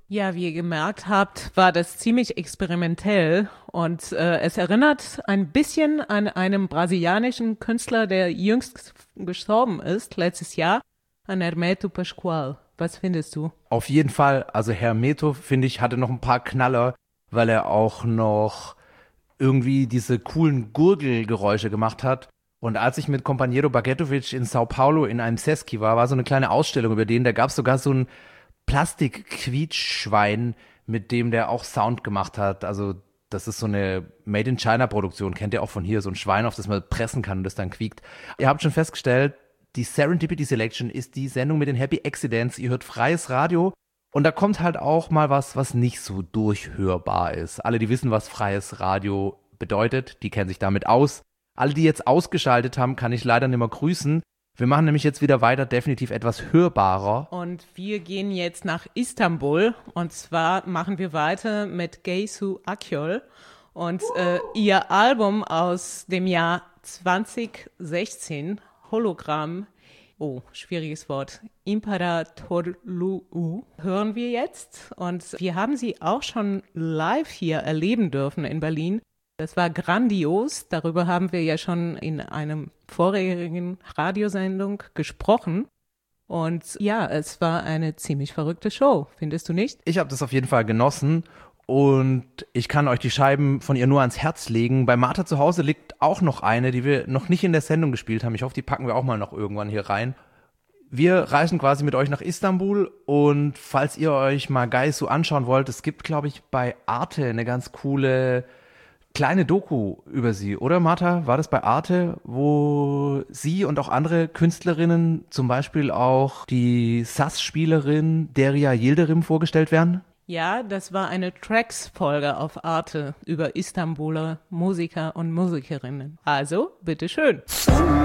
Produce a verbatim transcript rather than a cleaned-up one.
Ja, wie ihr gemerkt habt, war das ziemlich experimentell und äh, es erinnert ein bisschen an einen brasilianischen Künstler, der jüngst gestorben ist, letztes Jahr, an Hermeto Pascoal. Was findest du? Auf jeden Fall, also Hermeto, finde ich, hatte noch ein paar Knaller, weil er auch noch irgendwie diese coolen Gurgelgeräusche gemacht hat. Und als ich mit Compañero Bagetovic in Sao Paulo in einem Seski war, war so eine kleine Ausstellung über den, da gab es sogar so ein Plastik-Quietschschwein, mit dem der auch Sound gemacht hat. Also das ist so eine Made-in-China-Produktion, kennt ihr auch von hier, so ein Schwein, auf das man pressen kann und das dann quiekt. Ihr habt schon festgestellt, die Serendipity Selection ist die Sendung mit den Happy Accidents. Ihr hört freies Radio und da kommt halt auch mal was, was nicht so durchhörbar ist. Alle, die wissen, was freies Radio bedeutet, die kennen sich damit aus. Alle, die jetzt ausgeschaltet haben, kann ich leider nicht mehr grüßen. Wir machen nämlich jetzt wieder weiter, definitiv etwas hörbarer. Und wir gehen jetzt nach Istanbul und zwar machen wir weiter mit Gaysu Akyol und äh, ihr Album aus dem Jahr zwanzig sechzehn, Hologramm, oh, schwieriges Wort, Imperatorlu'u, hören wir jetzt und wir haben sie auch schon live hier erleben dürfen in Berlin. Das war grandios, darüber haben wir ja schon in einem vorherigen Radiosendung gesprochen. Und ja, es war eine ziemlich verrückte Show, findest du nicht? Ich habe das auf jeden Fall genossen und ich kann euch die Scheiben von ihr nur ans Herz legen. Bei Martha zu Hause liegt auch noch eine, die wir noch nicht in der Sendung gespielt haben. Ich hoffe, die packen wir auch mal noch irgendwann hier rein. Wir reisen quasi mit euch nach Istanbul und falls ihr euch mal Gaysu anschauen wollt, es gibt, glaube ich, bei Arte eine ganz coole kleine Doku über sie, oder Martha? War das bei Arte, wo sie und auch andere Künstlerinnen, zum Beispiel auch die Sass-Spielerin Derya Yildirim vorgestellt werden? Ja, das war eine Tracks-Folge auf Arte über Istanbuler Musiker und Musikerinnen. Also, bitteschön.